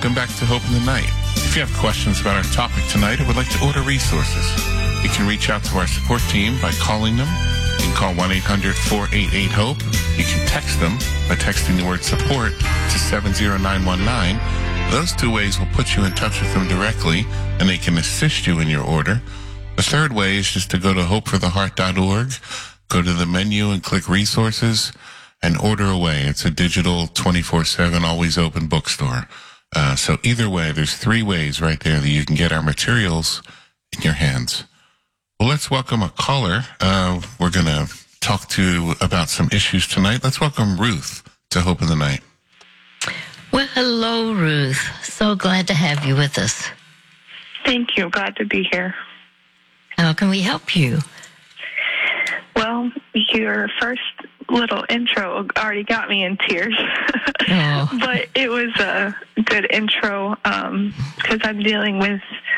Welcome back to Hope in the Night. If you have questions about our topic tonight or would like to order resources, you can reach out to our support team by calling them. You can call 1-800-488-HOPE. You can text them by texting the word support to 70919. Those two ways will put you in touch with them directly, and they can assist you in your order. The third way is just to go to hopefortheheart.org, go to the menu and click resources, and order away. It's a digital 24/7, always open bookstore. So either way, there's three ways right there that you can get our materials in your hands. Well, let's welcome a caller. We're going to talk to about some issues tonight. Let's welcome Ruth to Hope in the Night. Well, hello, Ruth. So glad to have you with us. Thank you. Glad to be here. How can we help you? Well, your first little intro already got me in tears. Oh. But it was a good intro because I'm dealing with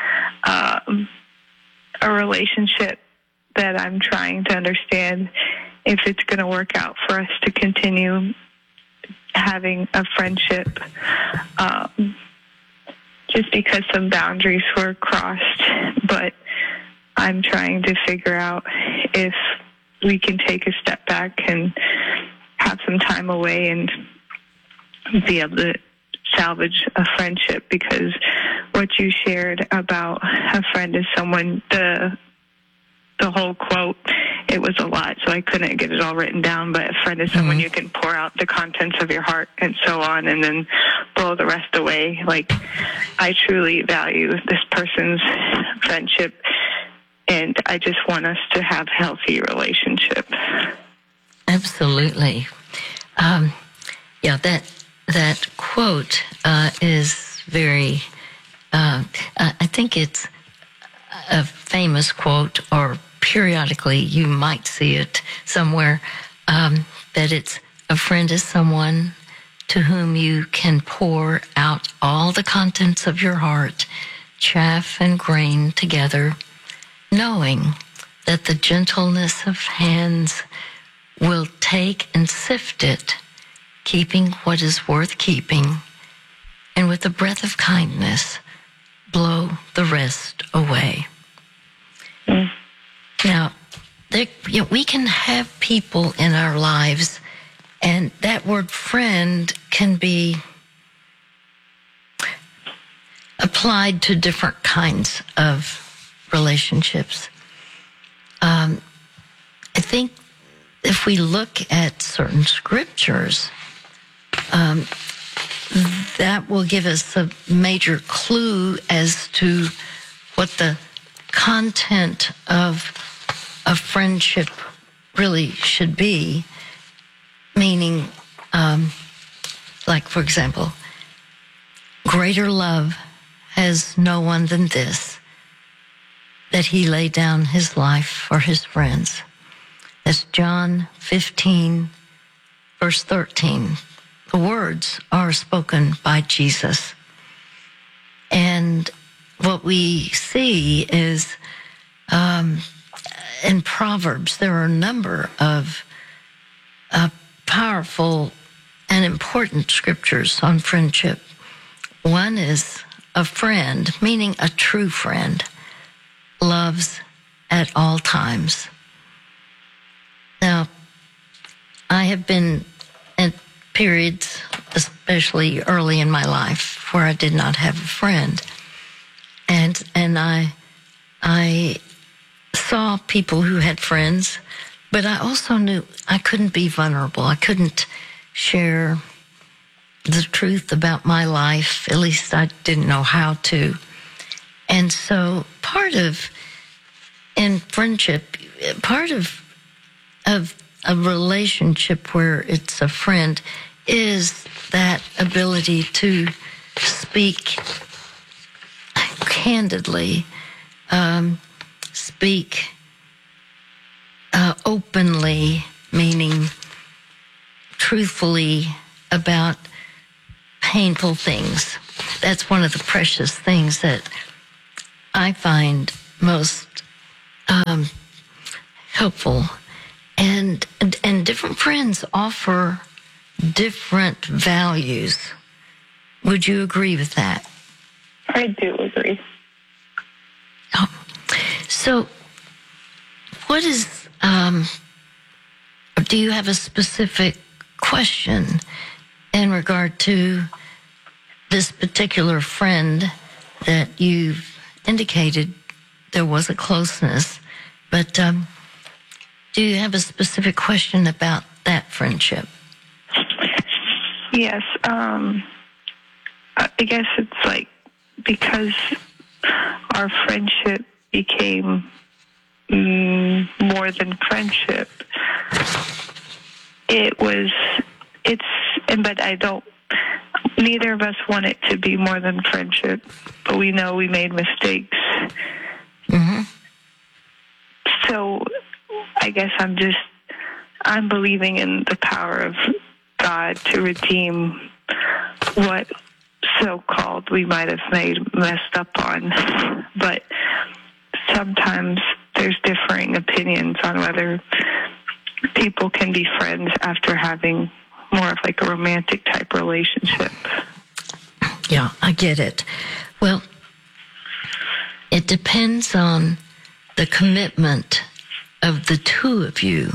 a relationship that I'm trying to understand if it's going to work out for us to continue having a friendship, just because some boundaries were crossed. But I'm trying to figure out if we can take a step back and have some time away and be able to salvage a friendship, because what you shared about a friend is someone, the whole quote, it was a lot, so I couldn't get it all written down, but a friend is someone you can pour out the contents of your heart and so on and then blow the rest away. Like, I truly value this person's friendship, and I just want us to have a healthy relationship. Absolutely. Yeah, that quote is very, I think it's a famous quote, or periodically you might see it somewhere, that it's a friend is someone to whom you can pour out all the contents of your heart, chaff and grain together, knowing that the gentleness of hands will take and sift it, keeping what is worth keeping, and with a breath of kindness, blow the rest away. Mm. Now, we can have people in our lives, and that word friend can be applied to different kinds of relationships. I think if we look at certain scriptures, that will give us a major clue as to what the content of a friendship really should be. Meaning, like, for example, greater love has no one than this, that he laid down his life for his friends. That's John 15, verse 13. The words are spoken by Jesus. And what we see is, in Proverbs, there are a number of powerful and important scriptures on friendship. One is a friend, meaning a true friend, loves at all times. Now, I have been in periods, especially early in my life, where I did not have a friend. And I saw people who had friends, but I also knew I couldn't be vulnerable. I couldn't share the truth about my life. At least I didn't know how to. And so in friendship, part of a relationship where it's a friend is that ability to speak candidly, speak openly, meaning truthfully about painful things. That's one of the precious things that I find most helpful. And different friends offer different values. Would you agree with that? I do agree. Oh. So, what is, do you have a specific question in regard to this particular friend that you've indicated there was a closeness, but do you have a specific question about that friendship? Yes. I guess it's like because our friendship became more than friendship. But neither of us want it to be more than friendship, but we know we made mistakes. Mm-hmm. So I guess I'm believing in the power of God to redeem what so-called we might have messed up on. But sometimes there's differing opinions on whether people can be friends after having more of like a romantic type relationship. Yeah, I get it. Well, it depends on the commitment of the two of you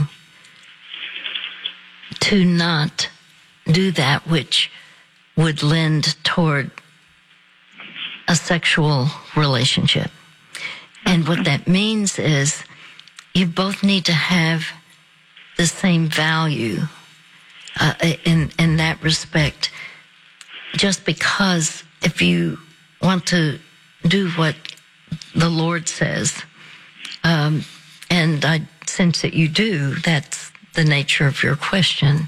to not do that which would lend toward a sexual relationship. And what that means is you both need to have the same value in that respect. Just because if you want to do what the Lord says, and I sense that you do, that's the nature of your question.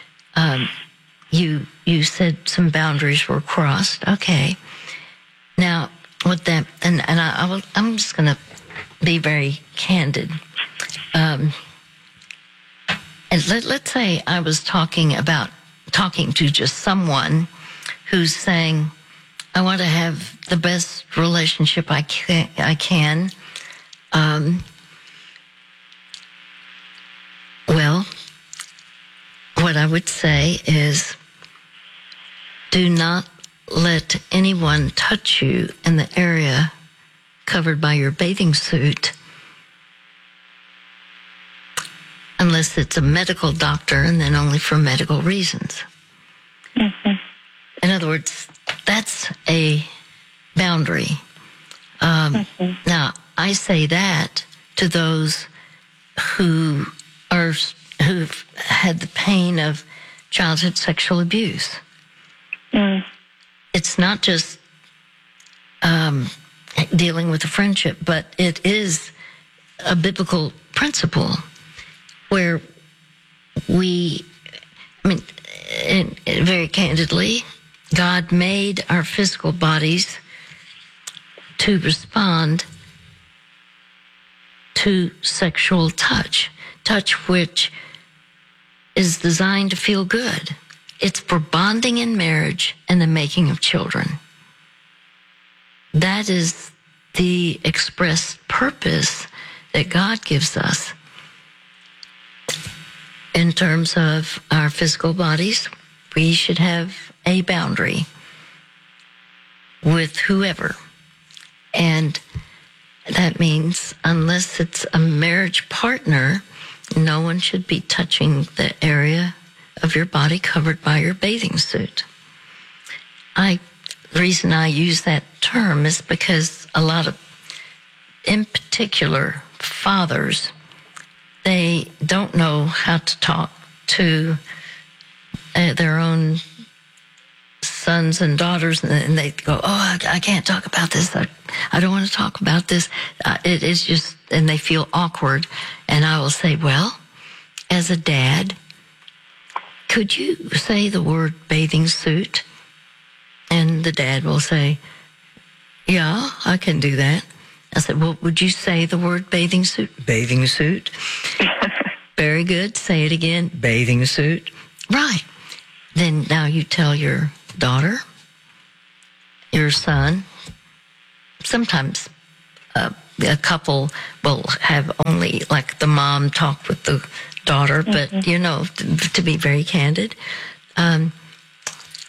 You said some boundaries were crossed. Okay. Now, with that, I'm just going to be very candid. And let's say I was talking to just someone who's saying, I want to have the best relationship I can. Well, what I would say is, do not let anyone touch you in the area covered by your bathing suit unless it's a medical doctor, and then only for medical reasons. Mm-hmm. In other words, that's a boundary. Now, I say that to those who've had the pain of childhood sexual abuse. Mm. It's not just dealing with a friendship, but it is a biblical principle where very candidly, God made our physical bodies to respond to sexual touch which is designed to feel good. It's for bonding in marriage and the making of children. That is the express purpose that God gives us. In terms of our physical bodies, we should have a boundary with whoever. And that means unless it's a marriage partner, no one should be touching the area of your body covered by your bathing suit. The reason I use that term is because a lot of, in particular, fathers, they don't know how to talk to their own sons and daughters, and they go, oh, I can't talk about this. I don't want to talk about this. It is just, and they feel awkward. And I will say, well, as a dad, could you say the word bathing suit? And the dad will say, yeah, I can do that. I said, well, would you say the word bathing suit? Bathing suit. Very good. Say it again. Bathing suit. Right. Then now you tell your daughter, your son. Sometimes a couple will have only like the mom talk with the daughter, but to be very candid,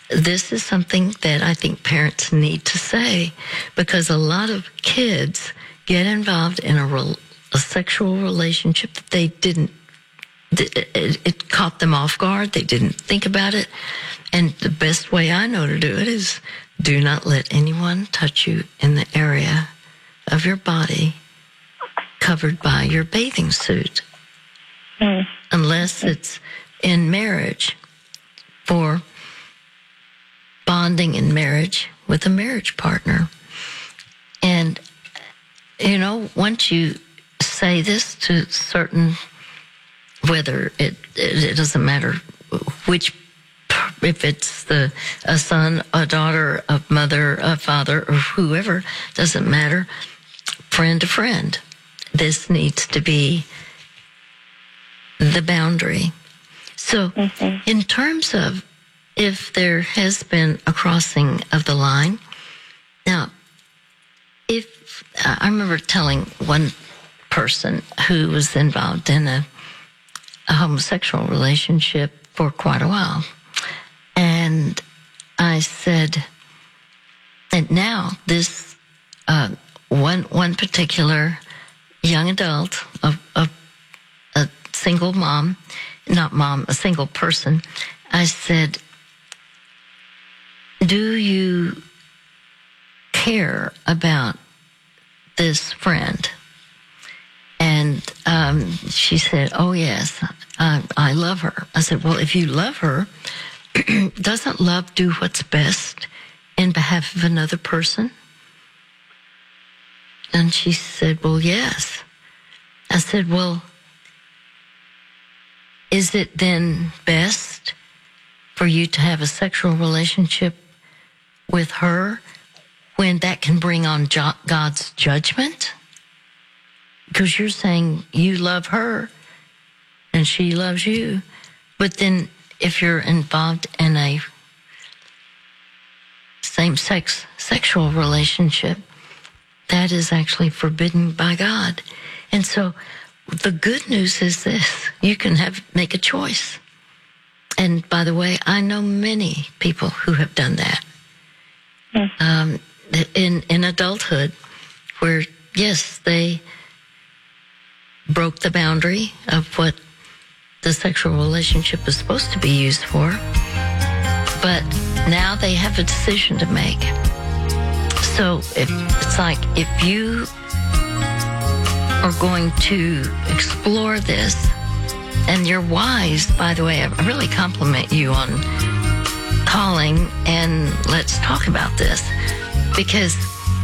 this is something that I think parents need to say, because a lot of kids get involved in a sexual relationship that they didn't, it caught them off guard. They didn't think about it. And the best way I know to do it is do not let anyone touch you in the area of your body covered by your bathing suit, unless it's in marriage, for bonding in marriage with a marriage partner. And, you know, once you say this to certain, whether it doesn't matter which, if it's a son, a daughter, a mother, a father, or whoever, doesn't matter, friend to friend, this needs to be the boundary. So in terms of if there has been a crossing of the line, now, if I remember telling one person who was involved in a homosexual relationship for quite a while, and I said, and now this one particular young adult, a single mom, a single person, I said, do you care about this friend? And she said, oh, yes, I love her. I said, well, if you love her, doesn't love do what's best in behalf of another person? And she said, well, yes. I said, well, is it then best for you to have a sexual relationship with her when that can bring on God's judgment? Because you're saying you love her and she loves you. But then if you're involved in a same-sex sexual relationship, that is actually forbidden by God. And so the good news is this: you can make a choice. And by the way, I know many people who have done that in adulthood, where, yes, they broke the boundary of what the sexual relationship is supposed to be used for, but now they have a decision to make. So it's like, if you are going to explore this, and you're wise, by the way, I really compliment you on calling and let's talk about this, because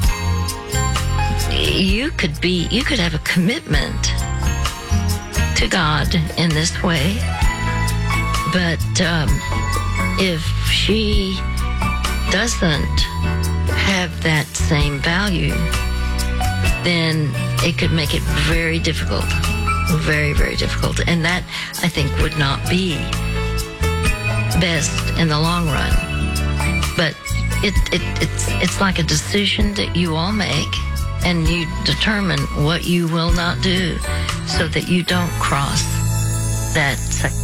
you could have a commitment to God in this way, but if she doesn't have that same value, then it could make it very difficult, very, very difficult. And that, I think, would not be best in the long run. But it's like a decision that you all make, and you determine what you will not do so that you don't cross that section.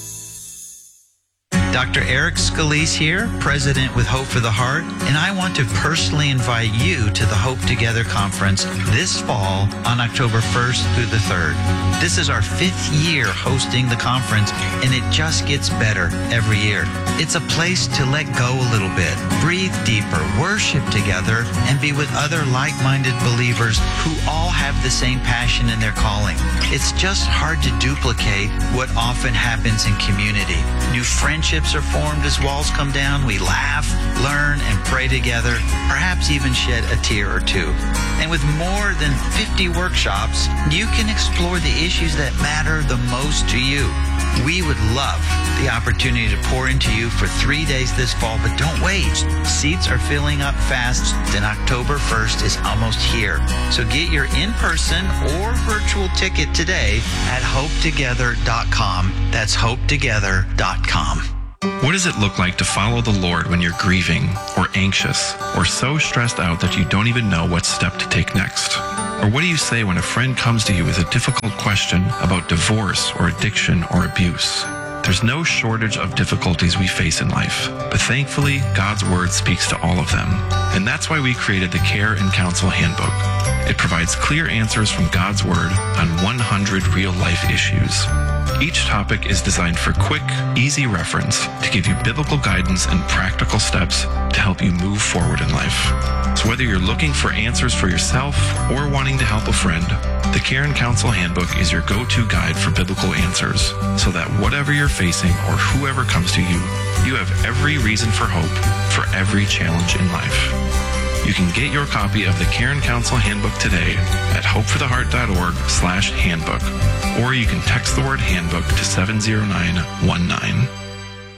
Dr. Eric Scalise here, President with Hope for the Heart, and I want to personally invite you to the Hope Together Conference this fall on October 1st through the 3rd. This is our 5th year hosting the conference, and it just gets better every year. It's a place to let go a little bit, breathe deeper, worship together, and be with other like-minded believers who all have the same passion in their calling. It's just hard to duplicate what often happens in community. New friendships are formed as walls come down. We laugh, learn, and pray together, perhaps even shed a tear or two. And with more than 50 workshops, you can explore the issues that matter the most to you. We would love the opportunity to pour into you for 3 days this fall, but don't wait. Seats are filling up fast, and October 1st is almost here. So get your in-person or virtual ticket today at hopetogether.com. That's hopetogether.com. What does it look like to follow the Lord when you're grieving or anxious or so stressed out that you don't even know what step to take next? Or what do you say when a friend comes to you with a difficult question about divorce or addiction or abuse? There's no shortage of difficulties we face in life, but thankfully, God's Word speaks to all of them. And that's why we created the Care and Counsel Handbook. It provides clear answers from God's Word on 100 real-life issues. Each topic is designed for quick, easy reference to give you biblical guidance and practical steps to help you move forward in life. So whether you're looking for answers for yourself or wanting to help a friend, the Care and Counsel Handbook is your go-to guide for biblical answers, so that whatever you're facing or whoever comes to you, you have every reason for hope for every challenge in life. You can get your copy of the Care and Counsel Handbook today at hopefortheheart.org/handbook, or you can text the word handbook to 70919.